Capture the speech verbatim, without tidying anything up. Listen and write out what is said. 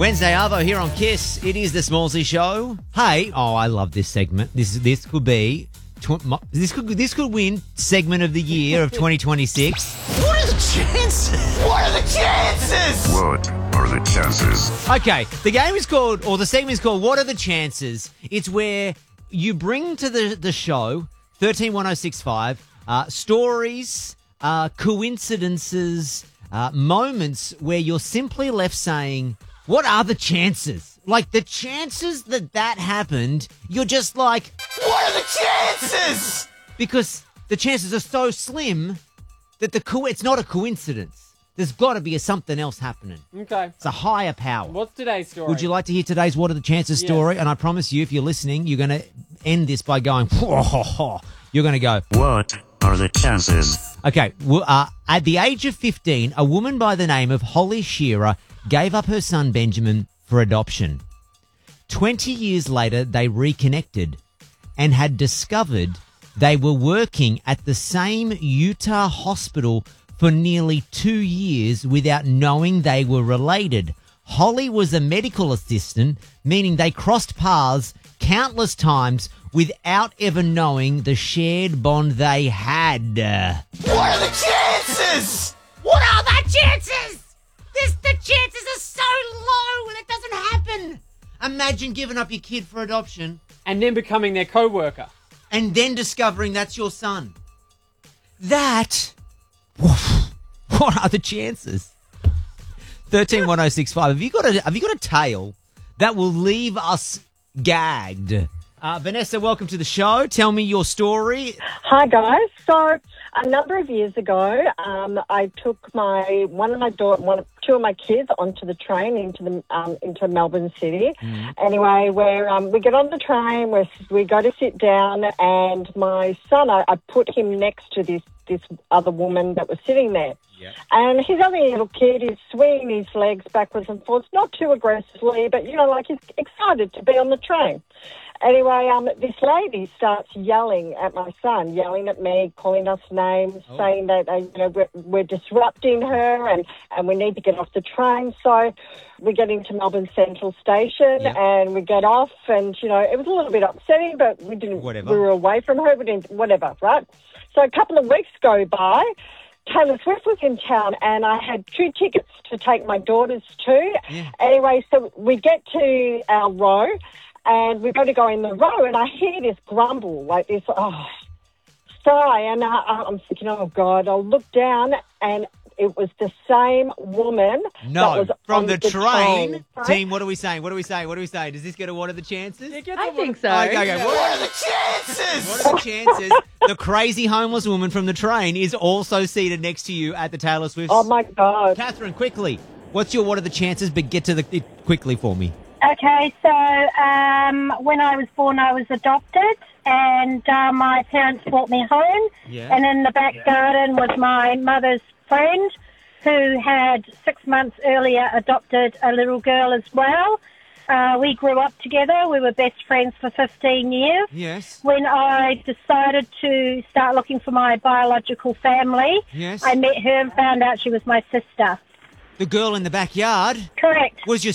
Wednesday Arvo here on Kiss. It is the Smallsy Show. Hey, oh, I love this segment. This this could be tw- mo- this could this could win segment of the year of twenty twenty-six. What are the chances? What are the chances? What are the chances? Okay, the game is called, or the segment is called, What Are the Chances? It's where you bring to the the show thirteen one oh six five uh, stories, uh, coincidences, uh, moments where you're simply left saying, what are the chances? Like, the chances that that happened, you're just like, What are the chances? because the chances are so slim that the co- it's not a coincidence. There's got to be a something else happening. Okay. It's a higher power. What's today's story? Would you like to hear today's What Are the Chances Yes. story? And I promise you, if you're listening, you're going to end this by going, Whoa. You're going to go, What are the chances? okay, well, uh, at the age of fifteen, a woman by the name of Holly Shearer gave up her son Benjamin for adoption. Twenty years later, they reconnected and had discovered they were working at the same Utah hospital for nearly two years without knowing they were related. Holly was a medical assistant, meaning they crossed paths countless times without ever knowing the shared bond they had. What are the chances? What are the chances? This, the chances are so low when it doesn't happen. Imagine giving up your kid for adoption And then becoming their co-worker. and then discovering that's your son. That, woof, what are the chances? thirteen one oh six five. Have you got a Have you got a tale that will leave us gagged? Uh, Vanessa, welcome to the show. Tell me your story. Hi guys. So a number of years ago, um, I took my one of my daughter, one of, two of my kids onto the train into the um, into Melbourne City. Mm. Anyway, where um, we get on the train, we we go to sit down, and my son, I, I put him next to this this other woman that was sitting there. Yeah. And his other little kid is swinging his legs backwards and forwards, not too aggressively, but you know, like he's excited to be on the train. Anyway, um, this lady starts yelling at my son, yelling at me, calling us names, oh. saying that uh, you know we're, we're disrupting her and, and we need to get off the train. So we get into Melbourne Central Station yep. and we get off, and you know it was a little bit upsetting, but we didn't. Whatever. We were away from her. We didn't. Whatever, right? So a couple of weeks go by. Taylor Swift was in town, and I had two tickets to take my daughters to. Yeah. Anyway, so we get to our row. And we go to go in the row, and I hear this grumble, like this, oh, sigh. And I, I'm thinking, oh, God, I'll look down, and it was the same woman. No, that was from on the, the train. train. Team, what are we saying? What are we saying? What are we saying? Does this get a what are the chances? I think so. Okay, okay. What, What are the chances? what are the chances the crazy homeless woman from the train is also seated next to you at the Taylor Swift? Oh, my God. Catherine, quickly, what's your what are the chances? But get to the it quickly for me. Okay, so um, when I was born, I was adopted, and uh, my parents brought me home. Yeah. And in the back garden was my mother's friend, who had six months earlier adopted a little girl as well. Uh, we grew up together. We were best friends for fifteen years. Yes. When I decided to start looking for my biological family, Yes. I met her and found out she was my sister. The girl in the backyard Correct. was your